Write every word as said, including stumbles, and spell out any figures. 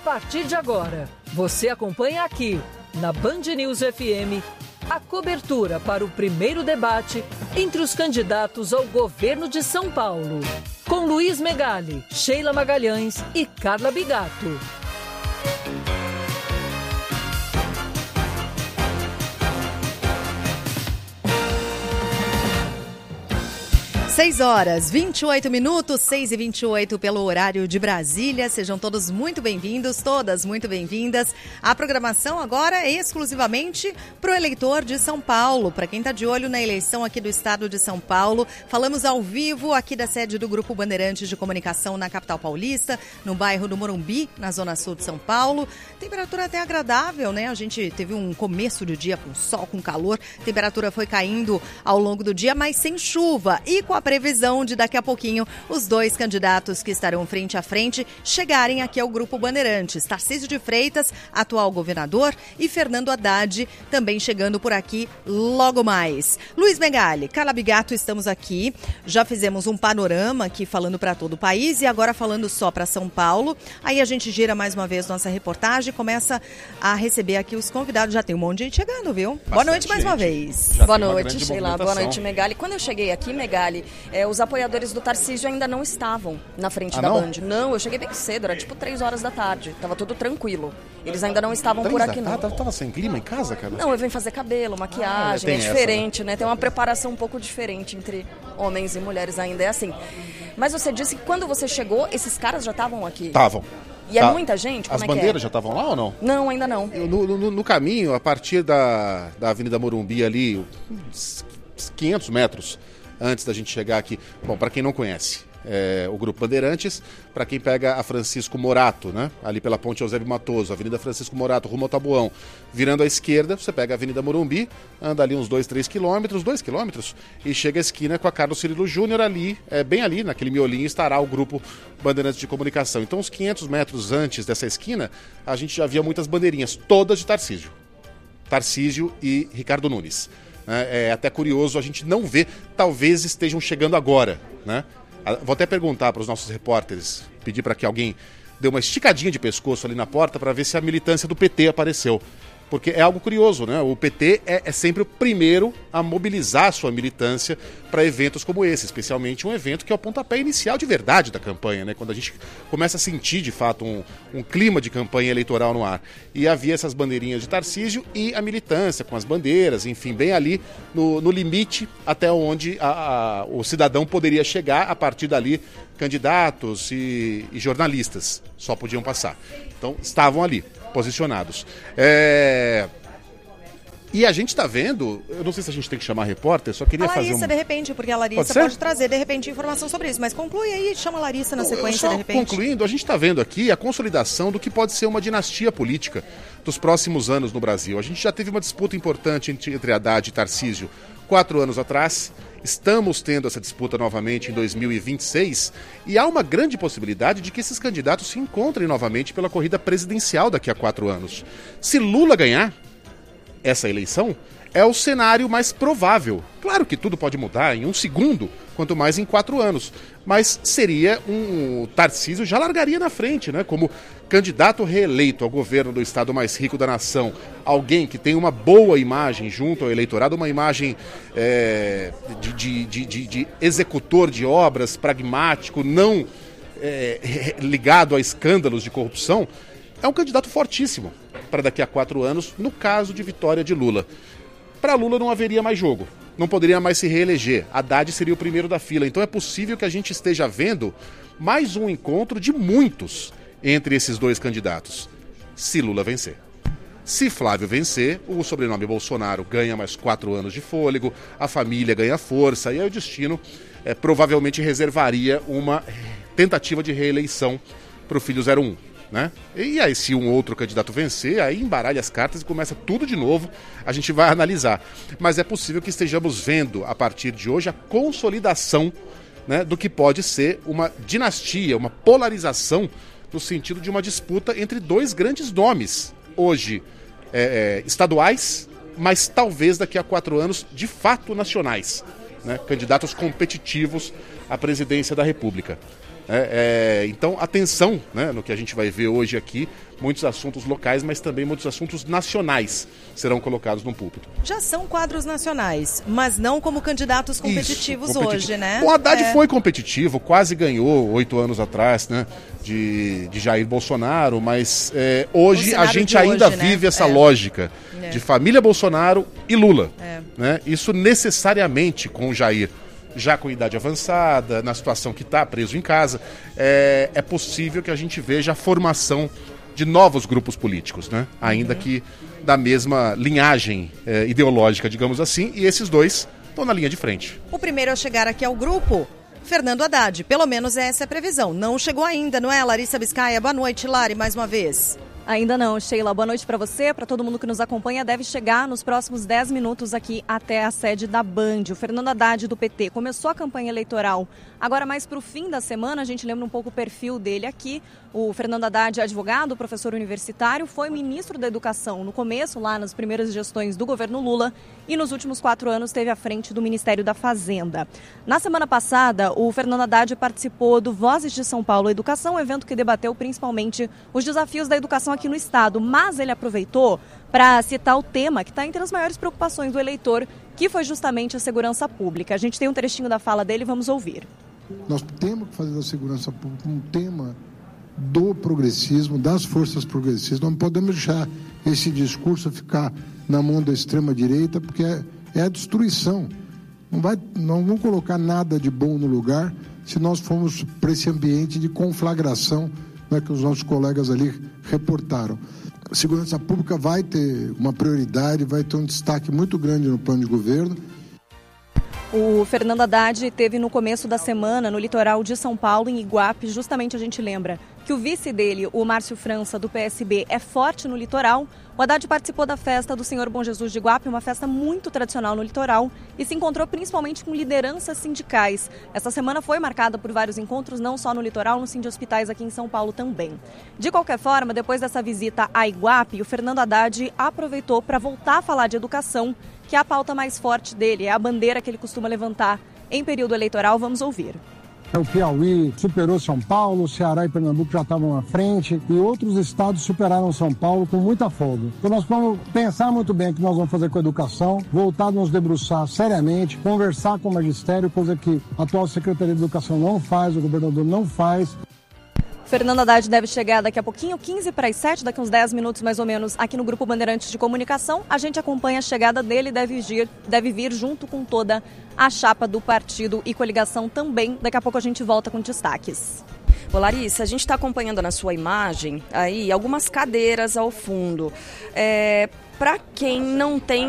partir de agora, você acompanha aqui, na Band News F M, a cobertura para o primeiro debate entre os candidatos ao governo de São Paulo, com Luiz Megali, Sheila Magalhães e Carla Bigato. seis horas, vinte e oito minutos, seis e vinte e oito pelo horário de Brasília. Sejam todos muito bem-vindos, todas muito bem-vindas. A programação agora é exclusivamente para o eleitor de São Paulo, para quem está de olho na eleição aqui do estado de São Paulo. Falamos ao vivo aqui da sede do Grupo Bandeirantes de Comunicação na capital paulista, no bairro do Morumbi, na zona sul de São Paulo. Temperatura até agradável, né? A gente teve um começo de dia com sol, com calor. Temperatura foi caindo ao longo do dia, mas sem chuva e com a previsão de daqui a pouquinho os dois candidatos que estarão frente a frente chegarem aqui ao Grupo Bandeirantes. Tarcísio de Freitas, atual governador, e Fernando Haddad também chegando por aqui logo mais. Luiz Megali, Carla Bigato, estamos aqui. Já fizemos um panorama aqui falando para todo o país e agora falando só para São Paulo. Aí a gente gira mais uma vez nossa reportagem e começa a receber aqui os convidados. Já tem um monte de gente chegando, viu? Bastante Boa noite mais gente. uma vez. Já Boa noite, Sheila. Boa noite, Megali. Quando eu cheguei aqui, Megali, É, os apoiadores do Tarcísio ainda não estavam na frente ah, da não? Band. Não, eu cheguei bem cedo, era tipo três horas da tarde. Tava tudo tranquilo. Eles ainda não estavam por aqui, não. Tava, tava sem clima em casa, cara? Não, eu venho fazer cabelo, maquiagem, ah, é diferente, essa, né? né? Tem uma preparação um pouco diferente entre homens e mulheres, ainda é assim. Mas você disse que quando você chegou, esses caras já estavam aqui? Estavam. E tá. é muita gente? Como As é bandeiras que é? já estavam lá ou não? Não, ainda não. No, no, no caminho, a partir da, da Avenida Morumbi ali, uns quinhentos metros antes da gente chegar aqui. Bom, para quem não conhece, é, o Grupo Bandeirantes, para quem pega a Francisco Morato, né? Ali pela Ponte Eusébio Matoso, Avenida Francisco Morato, rumo ao Taboão, virando à esquerda, você pega a Avenida Morumbi, anda ali uns dois, três quilômetros, dois quilômetros, e chega à esquina com a Carlos Cirilo Júnior ali, é, bem ali, naquele miolinho, estará o Grupo Bandeirantes de Comunicação. Então, uns quinhentos metros antes dessa esquina, a gente já via muitas bandeirinhas, todas de Tarcísio. Tarcísio e Ricardo Nunes. É até curioso a gente não ver, talvez estejam chegando agora, né? Vou até perguntar para os nossos repórteres, pedir para que alguém dê uma esticadinha de pescoço ali na porta para ver se a militância do P T apareceu. Porque é algo curioso, né? O P T é, é sempre o primeiro a mobilizar a sua militância para eventos como esse, especialmente um evento que é o pontapé inicial de verdade da campanha, né? Quando a gente começa a sentir, de fato, um, um clima de campanha eleitoral no ar. E havia essas bandeirinhas de Tarcísio e a militância com as bandeiras, enfim, bem ali no, no limite até onde a, a, o cidadão poderia chegar. A partir dali, candidatos e, e jornalistas só podiam passar. Então, estavam ali, posicionados. É... E a gente está vendo, eu não sei se a gente tem que chamar repórter, só queria a Larissa, fazer um... de repente, porque a Larissa pode, pode trazer, de repente, informação sobre isso. Mas conclui aí, chama a Larissa na sequência, só de repente. Concluindo, a gente está vendo aqui a consolidação do que pode ser uma dinastia política dos próximos anos no Brasil. A gente já teve uma disputa importante entre, entre Haddad e Tarcísio quatro anos atrás. Estamos tendo essa disputa novamente em dois mil e vinte e seis e há uma grande possibilidade de que esses candidatos se encontrem novamente pela corrida presidencial daqui a quatro anos. Se Lula ganhar essa eleição, é o cenário mais provável. Claro que tudo pode mudar em um segundo, quanto mais em quatro anos. Mas seria um... O Tarcísio já largaria na frente, né? Como candidato reeleito ao governo do estado mais rico da nação. Alguém que tem uma boa imagem junto ao eleitorado, uma imagem é, de, de, de, de, de executor de obras, pragmático, não é, ligado a escândalos de corrupção. É um candidato fortíssimo para daqui a quatro anos, no caso de vitória de Lula. Para Lula não haveria mais jogo, não poderia mais se reeleger. Haddad seria o primeiro da fila. Então é possível que a gente esteja vendo mais um encontro de muitos entre esses dois candidatos, se Lula vencer. Se Flávio vencer, o sobrenome Bolsonaro ganha mais quatro anos de fôlego, a família ganha força e aí o destino é, provavelmente reservaria uma tentativa de reeleição para o filho zero um. Né? E aí se um outro candidato vencer, aí embaralha as cartas e começa tudo de novo, a gente vai analisar. Mas é possível que estejamos vendo, a partir de hoje, a consolidação, né, do que pode ser uma dinastia, uma polarização, no sentido de uma disputa entre dois grandes nomes, hoje é, é, estaduais, mas talvez daqui a quatro anos, de fato nacionais, né? Candidatos competitivos à presidência da República. É, é, então, atenção, né, no que a gente vai ver hoje aqui, muitos assuntos locais, mas também muitos assuntos nacionais serão colocados no púlpito. Já são quadros nacionais, mas não como candidatos competitivos Isso, competitivo. hoje, né? O Haddad é. foi competitivo, quase ganhou oito anos atrás, né, de, de Jair Bolsonaro, mas é, hoje a gente ainda hoje, vive né? essa é. lógica é. de família Bolsonaro e Lula. É. Né? Isso necessariamente com o Jair. Já com idade avançada, na situação que está preso em casa, é, é possível que a gente veja a formação de novos grupos políticos, né? Ainda uhum. que da mesma linhagem é, ideológica, digamos assim, e esses dois estão na linha de frente. O primeiro a chegar aqui ao grupo, Fernando Haddad, pelo menos essa é a previsão. Não chegou ainda, não é, Larissa Biscaia? Boa noite, Lari, mais uma vez. Ainda não, Sheila. Boa noite para você, para todo mundo que nos acompanha. Deve chegar nos próximos dez minutos aqui até a sede da Band. O Fernando Haddad, do P T, começou a campanha eleitoral agora mais para o fim da semana. A gente lembra um pouco o perfil dele aqui. O Fernando Haddad é advogado, professor universitário, foi ministro da Educação no começo, lá nas primeiras gestões do governo Lula, e nos últimos quatro anos esteve à frente do Ministério da Fazenda. Na semana passada, o Fernando Haddad participou do Vozes de São Paulo Educação, evento que debateu principalmente os desafios da educação aqui no estado, mas ele aproveitou para citar o tema que está entre as maiores preocupações do eleitor, que foi justamente a segurança pública. A gente tem um trechinho da fala dele, vamos ouvir. Nós temos que fazer da segurança pública um tema do progressismo, das forças progressistas. Não podemos deixar esse discurso ficar na mão da extrema-direita, porque é, é a destruição. Não, vai, não vamos colocar nada de bom no lugar se nós formos para esse ambiente de conflagração, né, que os nossos colegas ali reportaram. A segurança pública vai ter uma prioridade, vai ter um destaque muito grande no plano de governo. O Fernando Haddad teve no começo da semana no litoral de São Paulo, em Iguape. Justamente a gente lembra que o vice dele, o Márcio França, do P S B, é forte no litoral. O Haddad participou da festa do Senhor Bom Jesus de Iguape, uma festa muito tradicional no litoral, e se encontrou principalmente com lideranças sindicais. Essa semana foi marcada por vários encontros, não só no litoral, no Sindi Hospitais aqui em São Paulo também. De qualquer forma, depois dessa visita a Iguape, o Fernando Haddad aproveitou para voltar a falar de educação, que é a pauta mais forte dele, é a bandeira que ele costuma levantar em período eleitoral. Vamos ouvir. O Piauí superou São Paulo, Ceará e Pernambuco já estavam na frente e outros estados superaram São Paulo com muita folga. Então nós vamos pensar muito bem o que nós vamos fazer com a educação, voltar a nos debruçar seriamente, conversar com o magistério, coisa que a atual Secretaria de Educação não faz, o governador não faz. Fernando Haddad deve chegar daqui a pouquinho, quinze para as sete, daqui uns dez minutos mais ou menos, aqui no Grupo Bandeirantes de Comunicação. A gente acompanha a chegada dele, deve vir, deve vir junto com toda a chapa do partido e coligação também. Daqui a pouco a gente volta com destaques. Ô Larissa, a gente está acompanhando na sua imagem aí algumas cadeiras ao fundo. É, para quem não tem